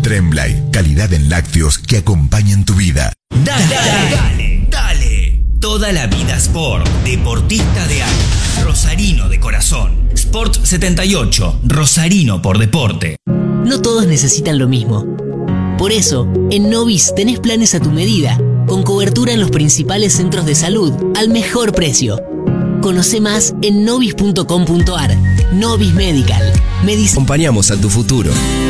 Tremblay, calidad en lácteos que acompañan tu vida. Dale. Toda la vida Sport. Deportista de alma. Rosarino de corazón. Sport 78. Rosarino por deporte. No todos necesitan lo mismo. Por eso, en Novis tenés planes a tu medida, con cobertura en los principales centros de salud, al mejor precio. Conoce más en novis.com.ar. Novis Medical. Acompañamos a tu futuro.